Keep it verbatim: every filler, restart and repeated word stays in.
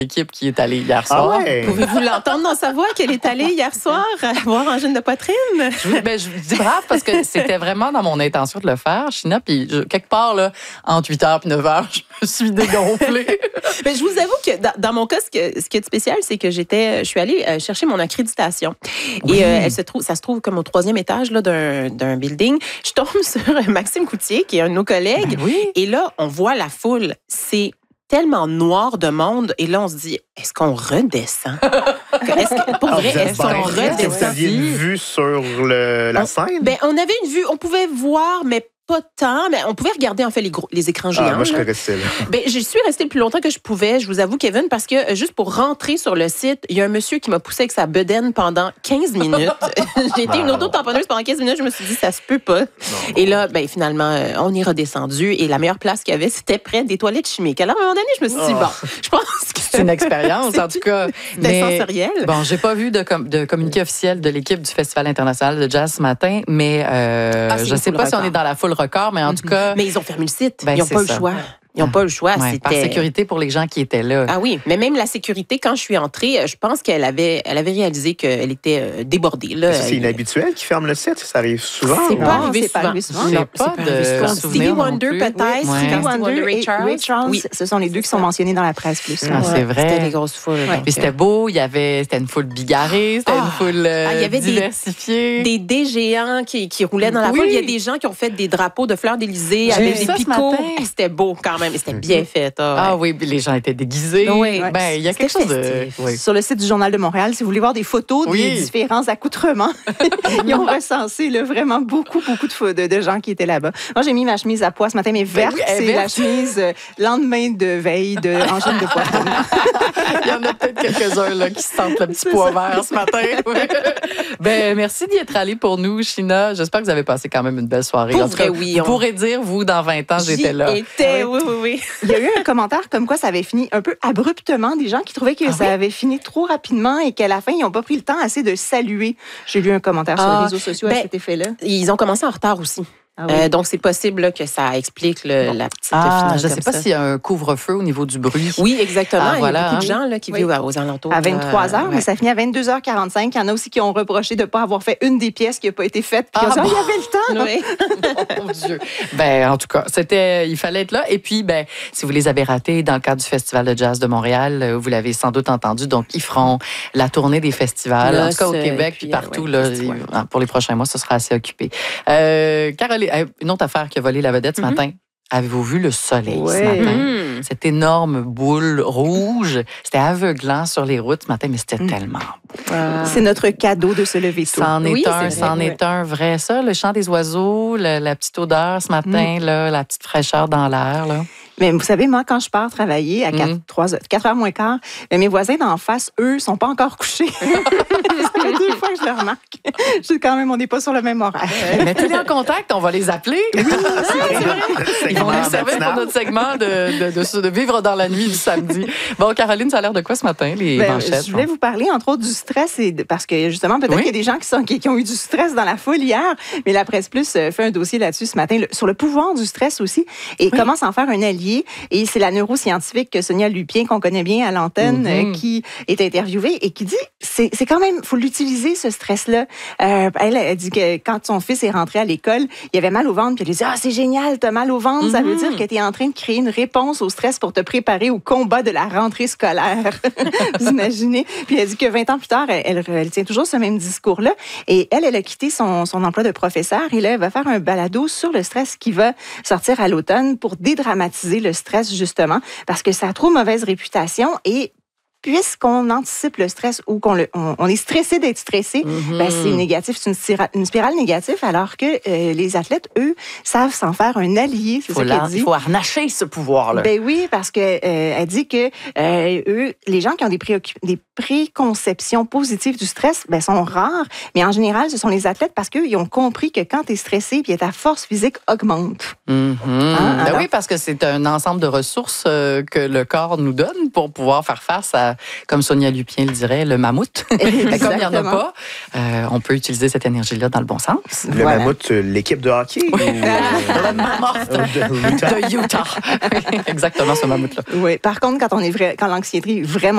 l'équipe qui est allée hier soir. Ah ouais. Pouvez-vous l'entendre dans sa voix qu'elle est allée hier soir voir Angine de poitrine? Je, vous- ben, je vous dis brave parce que c'était vraiment dans mon intention de le faire, China. Puis je- quelque part, là, entre huit heures et neuf heures, je me suis dégonflée. Mais je vous avoue que dans, dans mon cas, ce, que, ce qui est spécial, c'est que j'étais, je suis allée euh, chercher mon accréditation. Oui. Et euh, elle se trouve, ça se trouve comme au troisième étage là, d'un, d'un building. Je tombe sur Maxime Coutier, qui est un de nos collègues. Ben oui. Et là, on voit la foule. C'est tellement noir de monde. Et là, on se dit, est-ce qu'on redescend? Est-ce que, pour Ah, vrai, vous êtes est-ce qu'on bien. Est-ce que vous redescend? aviez une vue sur le, la On- scène? Ben, on avait une vue, on pouvait voir, mais pas tant. Mais on pouvait regarder en fait les, gros, les écrans géants. Ah, moi, je là. serais resté là. Ben, je suis restée le plus longtemps que je pouvais, je vous avoue, Kevin, parce que euh, juste pour rentrer sur le site, il y a un monsieur qui m'a poussé avec sa bedaine pendant quinze minutes. J'ai été une Wow. auto-tamponneuse pendant quinze minutes. Je me suis dit, ça se peut pas. Non. Et là, ben, finalement, euh, on est redescendu et la meilleure place qu'il y avait, c'était près des toilettes chimiques. Alors, à un moment donné, je me suis dit, Oh. bon, je pense que C'est une expérience, en tout cas. c'était Mais- sensoriel. Bon, j'ai pas vu de, com- de communiqué officiel de l'équipe du Festival international de jazz ce matin, mais euh, Ah, c'est je une sais foule pas si on record. est dans la foule record, mais en tout cas, Mais ils ont fermé le site. Ben, ils n'ont c'est pas eu ça. le choix. Ils n'ont pas eu le choix. ouais, par C'était... sécurité pour les gens qui étaient là. Ah oui, mais même la sécurité, quand je suis entrée, je pense qu'elle avait, elle avait réalisé qu'elle était euh, débordée. Là. Est-ce que c'est inhabituel qu'ils ferment le site? Ça arrive souvent? C'est ou- pas Non, arrivé c'est pas souvent. arrivé souvent. J'ai Non, pas c'est de arrivé souvent. souvenir Stevie non Wonder, plus. peut-être. Ouais. Quand Stevie Stevie Wonder Ray et Charles. Ray Charles, Oui. ce sont les deux qui sont mentionnés dans la presse plus. Ah, c'est vrai. C'était des grosses foules. Ouais. donc, Puis c'était beau, il y avait, c'était une foule bigarrée, c'était Ah. une foule euh, Ah, il y avait des- diversifiée. Des dés géants qui, qui roulaient dans la Oui. foule. Il y a des gens qui ont fait des drapeaux de fleurs d'Élysée J'ai avec vu des ça ce picots. matin. Eh, C'était beau quand même. C'était bien fait. ah, Ah ouais. oui, puis les gens étaient déguisés. Oui. Ben, il y a C'était quelque chose de... festif. oui. Sur le site du Journal de Montréal, si vous voulez voir des photos Oui. des différents accoutrements, ils ont recensé là, vraiment beaucoup, beaucoup de, pho- de, de gens qui étaient là-bas. Moi, j'ai mis ma chemise à pois ce matin, mais verte, oui, elle est c'est la verte. chemise euh, lendemain de veille de Angine de poitrine. Il y en a peut-être quelques-uns là, qui sentent le petit pois vert ce matin. Oui. Ben, merci d'y être allé pour nous, China. J'espère que vous avez passé quand même une belle soirée. Pour En tout cas, vrai, oui, vous on- pourrez dire, vous, dans vingt ans, j'étais là. J'y étais, oui, oui, oui. Il y a eu un commentaire comme quoi ça avait fini un peu abruptement, des gens qui trouvaient que Ah ça oui? avait fini trop rapidement et qu'à la fin, ils n'ont pas pris le temps assez de saluer. J'ai lu un commentaire sur Ah, les réseaux sociaux à ben, cet effet-là. Ils ont commencé en retard aussi. Ah oui. Euh, donc, c'est possible là, que ça explique le- la petite Ah, finale je ne sais comme pas ça. s'il y a un couvre-feu au niveau du bruit. Oui, exactement. Ah, Il y voilà, a beaucoup de hein. gens là, qui Oui. vivent aux alentours. À vingt-trois heures, euh, mais ouais. ça finit à vingt-deux heures quarante-cinq. Il y en a aussi qui ont reproché de ne pas avoir fait une des pièces qui n'a pas été faite. Puis Ah, ils ont dit, bon. Ah, il y avait le temps. Oui. Oh mon Dieu. Ben, en tout cas, c'était, il fallait être là. Et puis, ben, si vous les avez ratés dans le cadre du Festival de jazz de Montréal, euh, vous l'avez sans doute entendu. Donc, ils feront la tournée des festivals, en tout cas au Noces, Québec, puis, puis partout. euh, ouais, là, festival. il- pour les prochains mois, ce sera assez occupé. Euh, Caroline, euh, une autre affaire qui a volé la vedette ce Mhm. matin. Avez-vous vu le soleil ce Ouais. matin? Mmh. Cette énorme boule rouge. C'était aveuglant sur les routes ce matin, mais c'était Mm. tellement beau. Ah. C'est notre cadeau de se lever tôt. C'en est Oui, un, c'est vrai, c'en ouais. est un vrai. Ça, le chant des oiseaux, le- la petite odeur ce matin, là, la petite fraîcheur dans l'air. Là. Mais vous savez, moi, quand je pars travailler à Mm. quatre heures moins quart, euh, mes voisins d'en face, eux, sont pas encore couchés. Ça fait deux fois que je le remarque. Je dis quand même, on n'est pas sur le même horaire. Mettez-les en contact, on va les appeler. C'est Ils vont nous servir pour notre segment de, de, de, de vivre dans la nuit du samedi. Bon, Caroline, ça a l'air de quoi ce matin, les Ben, manchettes? je voulais vous parler, entre autres, du stress, et de- parce que justement, peut-être Oui. qu'il y a des gens qui, sont, qui, qui ont eu du stress dans la foule hier, mais la Presse Plus euh, fait un dossier là-dessus ce matin, le- sur le pouvoir du stress aussi, et comment s'en faire un allié. Et c'est la neuroscientifique Sonia Lupien, qu'on connaît bien à l'antenne, Mm-hmm. euh, qui est interviewée et qui dit, c'est c'est quand même, faut l'utiliser, ce stress-là. Euh, elle, elle dit que quand son fils est rentré à l'école, il avait mal au ventre, puis elle dit, ah, c'est génial, t'as mal au ventre, ça veut Mhm. dire que t'es en train de créer une réponse au stress pour te préparer au combat de la rentrée scolaire. Vous imaginez? Puis elle dit que vingt ans plus tard, elle, elle, elle tient toujours ce même discours-là. Et elle, elle a quitté son, son emploi de professeur et là, elle va faire un balado sur le stress qui va sortir à l'automne pour dédramatiser le stress, justement, parce que ça a trop mauvaise réputation et puisqu'on anticipe le stress ou qu'on le, on, on est stressé d'être stressé, Mm-hmm. ben, c'est négatif, c'est une, spira- une spirale négative, alors que euh, les athlètes, eux, savent s'en faire un allié, c'est Faut ça la- qu'elle dit. il faut harnacher ce pouvoir-là. Ben oui, parce que euh, elle dit que euh, eux, les gens qui ont des, préoccup- des préconceptions positives du stress, ben sont rares, mais en général, ce sont les athlètes parce qu'ils ont compris que quand tu es stressé, puis ta force physique augmente. Mhm. Hein, Ben alors- oui, parce que c'est un ensemble de ressources euh, que le corps nous donne pour pouvoir faire face à, comme Sonia Lupien le dirait, le mammouth. Mais comme il n'y en a Exactement. pas, euh, on peut utiliser cette énergie-là dans le bon sens. Le Voilà. mammouth, euh, l'équipe de hockey? ou, euh, Le mammoth de Utah? de Utah. Exactement, ce mammouth-là. Oui. Par contre, quand on est vrai, quand l'anxiété est vraiment